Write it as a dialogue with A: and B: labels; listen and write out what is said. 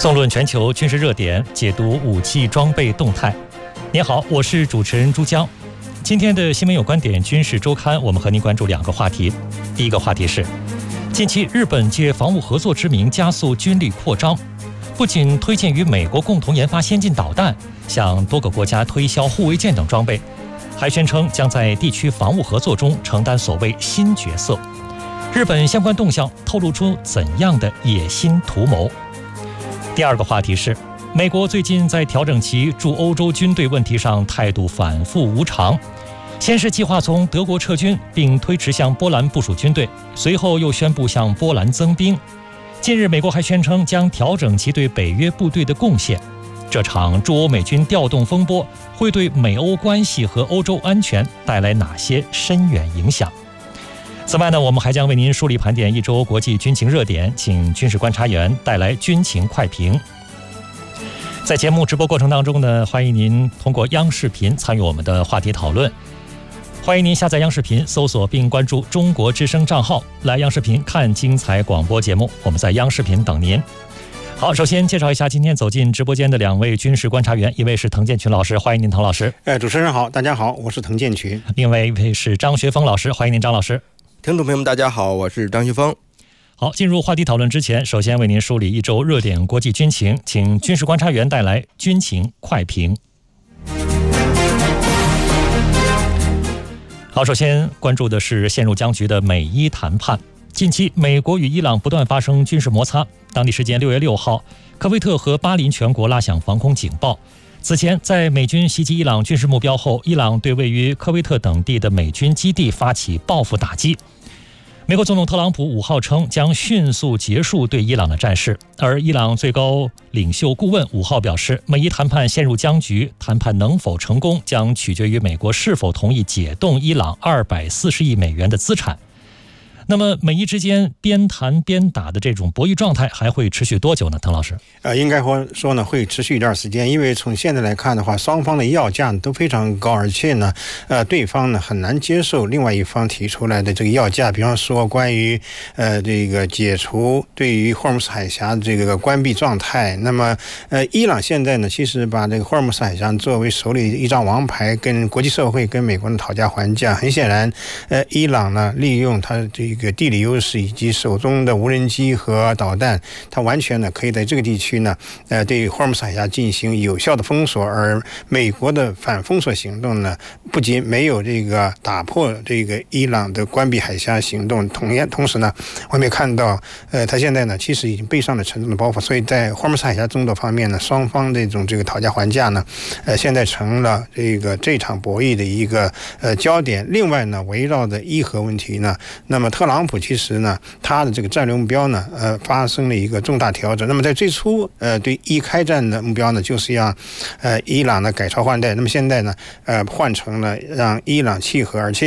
A: 纵论全球军事热点，解读武器装备动态。您好，我是主持人朱江。今天的新闻有观点军事周刊，我们和您关注两个话题。第一个话题是，近期日本借防务合作之名加速军力扩张，不仅推荐与美国共同研发先进导弹，向多个国家推销护卫舰等装备，还宣称将在地区防务合作中承担所谓新角色。日本相关动向透露出怎样的野心图谋？第二个话题是，美国最近在调整其驻欧洲军队问题上态度反复无常，先是计划从德国撤军，并推迟向波兰部署军队，随后又宣布向波兰增兵。近日美国还宣称将调整其对北约部队的贡献。这场驻欧美军调动风波会对美欧关系和欧洲安全带来哪些深远影响？此外呢，我们还将为您梳理盘点一周国际军情热点，请军事观察员带来军情快评。在节目直播过程当中呢，欢迎您通过央视频参与我们的话题讨论。欢迎您下载央视频，搜索并关注中国之声账号，来央视频看精彩广播节目。我们在央视频等您。好，首先介绍一下今天走进直播间的两位军事观察员，一位是滕建群老师，欢迎您滕老师。
B: 主持人好，大家好，我是滕建群。
A: 另外一位是张学峰老师，欢迎您张老师。
C: 听众朋友们大家好，我是张学峰。
A: 好，进入话题讨论之前，首先为您梳理一周热点国际军情，请军事观察员带来军情快评。好，首先关注的是陷入僵局的美伊谈判。近期美国与伊朗不断发生军事摩擦，当地时间6月6号，科威特和巴林全国拉响防空警报。此前，在美军袭击伊朗军事目标后，伊朗对位于科威特等地的美军基地发起报复打击。美国总统特朗普5号称将迅速结束对伊朗的战事，而伊朗最高领袖顾问5号表示，美伊谈判陷入僵局，谈判能否成功将取决于美国是否同意解冻伊朗240亿美元的资产。那么美伊之间边谈边打的这种博弈状态还会持续多久呢？滕老师，
B: 应该说呢会持续一段时间，因为从现在来看的话，双方的要价都非常高，而且呢，对方呢很难接受另外一方提出来的这个要价，比方说关于这个解除对于霍尔木斯海峡的这个关闭状态。那么伊朗现在呢其实把这个霍尔木斯海峡作为手里一张王牌，跟国际社会跟美国人讨价还价。很显然，伊朗呢利用它这个地理优势以及手中的无人机和导弹，它完全呢可以在这个地区呢对霍尔木斯海峡进行有效的封锁。而美国的反封锁行动呢，不仅没有这个打破这个伊朗的关闭海峡行动，同时呢，我们也看到它现在呢其实已经背上了沉重的包袱。所以在霍尔木斯海峡争夺方面呢，双方这种讨价还价呢现在成了这场博弈的一个焦点。另外呢，围绕着伊核问题呢，那么特朗普其实呢他的这个战略目标呢发生了一个重大调整。那么在最初对伊开战的目标呢，就是让伊朗呢改朝换代。那么现在呢换成了让伊朗弃核，而且